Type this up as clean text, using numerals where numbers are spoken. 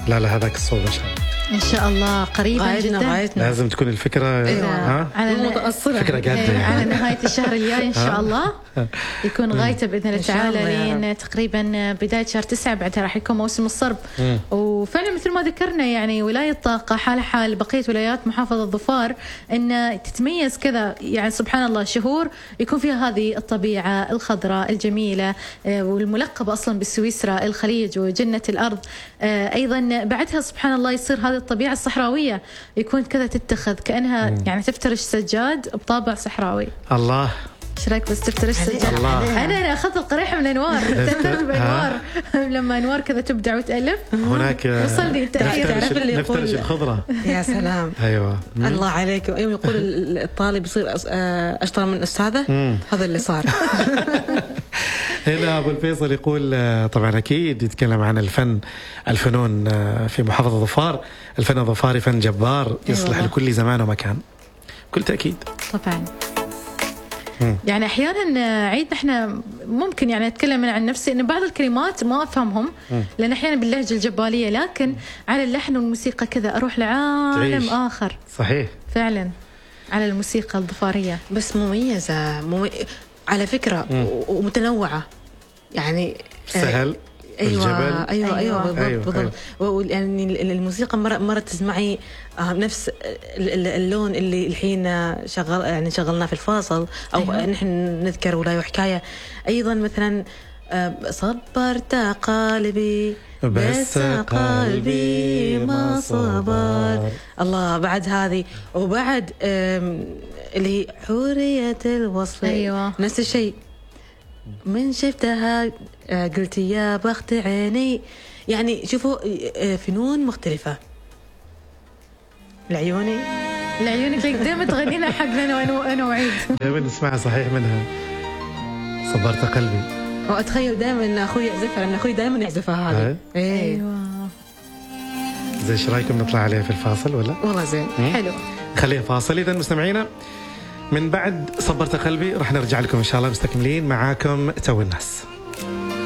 لا لا هذاك الصوب إن شاء الله. إن شاء الله قريبا جدا. لازم تكون الفكرة على متأصلة، فكرة جادة على نهاية الشهر الجاي إن شاء الله يكون غايته بإذن الله تعالى، لين تقريبا بداية شهر 9 بعدها راح يكون موسم الصرب. وفعلا مثل ما ذكرنا يعني ولاية طاقة حال حال بقية ولايات محافظة ظفار أن تتميز كذا، يعني سبحان الله شهور يكون فيها هذه الطبيعة الخضراء الجميلة والملقبة أصلا بالسويسرا الخليج وجنة الأرض. أيضا بعدها سبحان الله يصير هذه الطبيعة الصحراوية يكون كذا تتخذ كأنها يعني تفترش سجاد بطابع صحراوي. الله، ايش رايك بس تفترش سجاد؟ انا اخذت القريحه من انوار، تذكرت بانوار لما انوار كذا تبدع وتالف هناك وصلني التاثير. تعرف اللي يقول نفترش الخضره. يا سلام. ايوه الله عليك. يوم يقول الطالب يصير اشطر من استاذه، هذا اللي صار. هنا ابو الفيصل يقول طبعا اكيد يتكلم عن الفنون في محافظه ظفار. الفن الظفاري فن جبار يصلح لكل زمان ومكان بكل تاكيد. طبعا يعني احيانا عيد احنا ممكن يعني اتكلم عن نفسي ان بعض الكلمات ما افهمهم لان احيانا باللهجه الجباليه، لكن على اللحن والموسيقى كذا اروح لعالم تعيش. اخر صحيح فعلا على الموسيقى الظفاريه. بس مميزه على فكره ومتنوعه يعني سهل. ايوه بالضبط. يعني الموسيقى مرة تسمعي نفس اللون اللي الحين شغلناه في الفاصل او نحن نذكر ولا حكايه. ايضا مثلا صبرت قلبي بس قلبي ما صبر. الله، بعد هذه وبعد اللي حورية الوصف. نفس الشيء من شفتها قلت يا بخت عيني. يعني شوفوا فنون مختلفة. العيوني لك دائما تغنينا حقنا أنا وعيد دائما نسمعها صحيح منها صبرت قلبي. وأتخيل دائما أخوي يعزفها لأن أخوي دائما يعزفها هذه. أيوة. زي ايش رايكم نطلع عليها في الفاصل ولا؟ والله زين حلو. خليها فاصل. إذا مستمعينا من بعد صبرت قلبي راح نرجع لكم إن شاء الله مستكملين معاكم تو الناس.